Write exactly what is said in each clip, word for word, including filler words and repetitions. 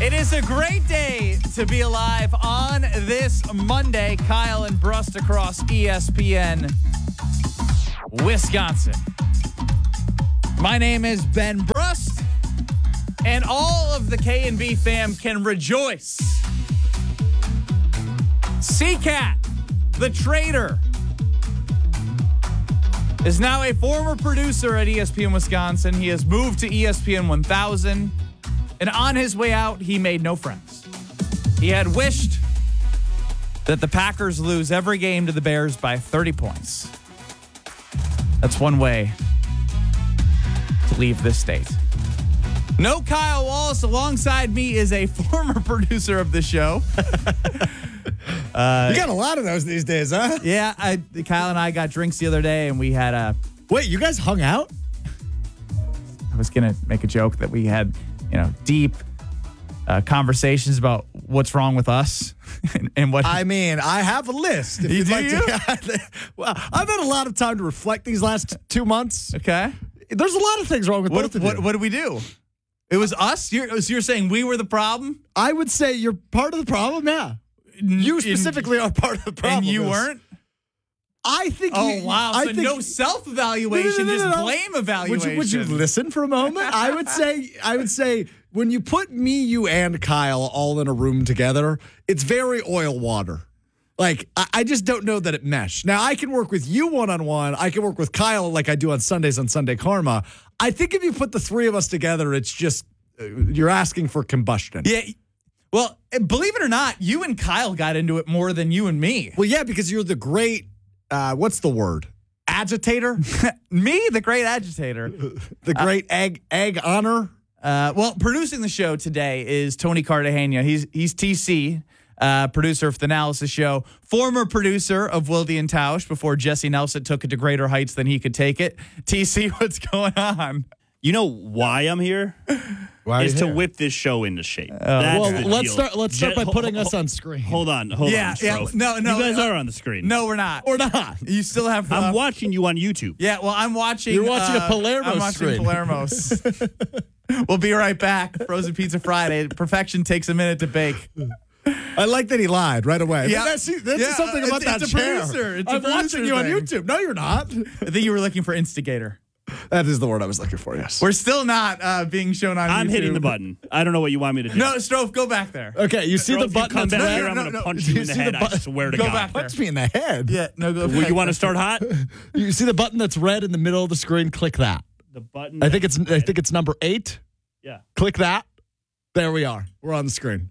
It is a great day to be alive on this Monday. Kyle and Brust across E S P N, Wisconsin. My name is Ben Brust, and all of the K and B fam can rejoice. C-Cat, the trader, is now a former producer at E S P N Wisconsin. He has moved to E S P N one thousand. And on his way out, he made no friends. He had wished that the Packers lose every game to the Bears by thirty points. That's one way to leave this state. No Kyle Wallace alongside me is a former producer of the show. uh, you got a lot of those these days, huh? Yeah, I, Kyle and I got drinks the other day, and we had a... Wait, you guys hung out? I was going to make a joke that we had... you know, deep uh, conversations about what's wrong with us and, and what. I mean, I have a list. If you you'd do like you? To, well, I've had a lot of time to reflect these last two months. Okay. There's a lot of things wrong with what, both of what, you. What did we do? It was us? You're, so you're saying we were the problem? I would say you're part of the problem, yeah. You specifically in, are part of the problem. And you weren't? I think. Oh, you, wow. I so think, no self-evaluation, no, no, no, no, just no. blame evaluation. Would you, would you listen for a moment? I would say, I would say, when you put me, you, and Kyle all in a room together, it's very oil water. Like, I, I just don't know that it meshed. Now, I can work with you one-on-one. I can work with Kyle like I do on Sundays on Sunday Karma. I think if you put the three of us together, it's just, uh, you're asking for combustion. Yeah. Well, believe it or not, you and Kyle got into it more than you and me. Well, yeah, because you're the great, uh, what's the word? Agitator? Me, the great agitator. The great uh, egg egg honor? Uh, well, producing the show today is Tony Cartagena. He's he's T C, uh, producer of the Analysis Show, former producer of Wilde and Tausch before Jesse Nelson took it to greater heights than he could take it. T C, what's going on? You know why I'm here? Why is to here? whip this show into shape. Uh, well, let's deal. start. Let's start Je- by putting ho- us on screen. Hold on, hold yeah, on. Yeah, Strofe. no, no, you guys uh, are on the screen. No, we're not. We're not. You still have. Uh, I'm watching you on YouTube. Yeah, well, I'm watching. You're watching uh, a Palermo I'm watching screen. Palermo's. We'll be right back. Frozen Pizza Friday. Perfection takes a minute to bake. I like that he lied right away. Yeah, that's, that's yeah, something about it's, that it's a chair. Producer. It's I'm a watching you on thing. YouTube. No, you're not. I think you were looking for instigator. That is the word I was looking for, yes. We're still not uh, being shown on I'm YouTube. hitting the button. I don't know what you want me to do. No, Strofe, go back there. Okay, you see Strofe, the you button come that's back red? here, I'm No, going to no, punch no. you You in the see the head. I button- swear to Go God. back there. Punch me in the head. Yeah, no, go Well, back you want there. to start hot? You see the button that's red in the middle of the screen? Click that. The button. I think it's I think it's number eight. Yeah. Click that. There we are. We're on the screen.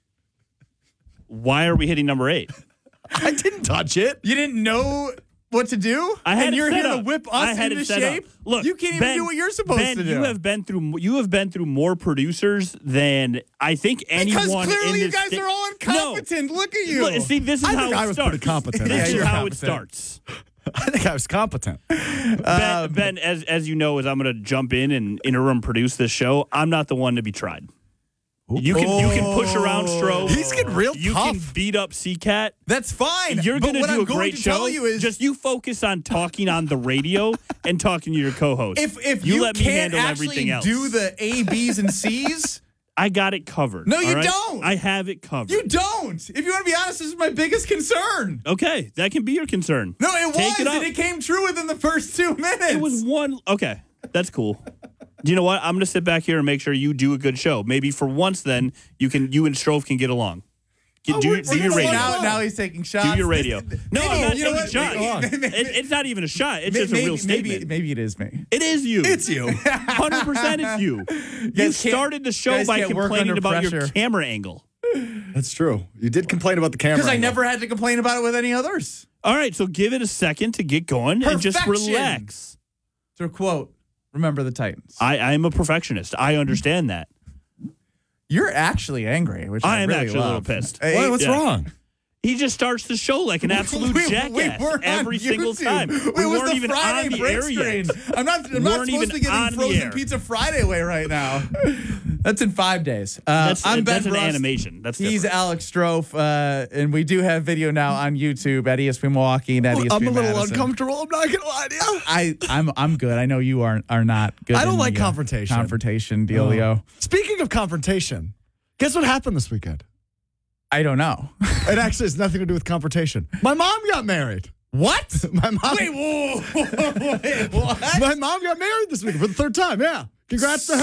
Why are we hitting number eight? I didn't touch it. You didn't know what to do? I had and it you're set here up. to whip I us had into it set shape? up. Look, you can't even Ben, do what you're supposed Ben, to do. you have been through you have been through more producers than I think anyone because clearly in you this guys sta- are all incompetent. No. Look at you. Look, see, this is I how think it I was starts. pretty competent. This Yeah, is you're how competent. it starts. I think I was competent. Ben, Um, ben, as as you know, as I'm going to jump in and interim produce this show, I'm not the one to be tried. You can you can push around Stroh. He's getting real You tough. can beat up C-Cat. That's fine. You're but going to what do I'm a going great to show. tell you is just you focus on talking on the radio and talking to your co-host. if if you, you, let me can't handle actually everything else, do the A, B's, and C's, I got it covered. No, all you right? don't. I have it covered. you don't. If you want to be honest, this is my biggest concern. Okay, that can be your concern. No, it Take was, it up. and it came true within the first two minutes. It was one. Okay, that's cool. Do you know what? I'm going to sit back here and make sure you do a good show. Maybe for once, then you can. You and Strofe can get along. Get, Oh, do we're- do we're your gonna radio. Now, now he's taking shots. Do your radio. No, Maybe- I'm not you know taking what? shots. Maybe- maybe- It, it's not even a shot. It's Maybe, just a real statement. maybe, maybe it is me. It is you. It's you. one hundred percent it's you. You guys can't- started the show guys by can't work complaining under about your pressure. camera angle. That's true. You did complain about the camera. Because I angle. never had to complain about it with any others. All right, so give it a second to get going and just Perfection. relax. To quote, remember the Titans. I, I'm a perfectionist. I understand that. You're actually angry, which I, I am really actually love. a little pissed. Hey, What- what's Yeah. wrong? He just starts the show like an absolute we, jackass we weren't every on single YouTube. time. We it was weren't the even Friday on the break air screen. yet. I'm not. I'm We not weren't supposed to even be on giving the Frozen air. Pizza Friday away right now. That's in five days. Uh, That's, I'm Ben that's an Brust. animation. That's He's different. Alex Strofe, uh, and we do have video now on YouTube at E S P N Milwaukee and at E S P N I'm a little Madison. uncomfortable. I'm not gonna lie to you. I, I'm I'm good. I know you are are not good. I don't in like the, uh, confrontation. Confrontation, dealio. Speaking of confrontation, Guess what happened this weekend? I don't know. It actually has nothing to do with confrontation. My mom got married. What? My mom. Wait, whoa, wait, what? My mom got married this week for the third time. Yeah. Congrats to her.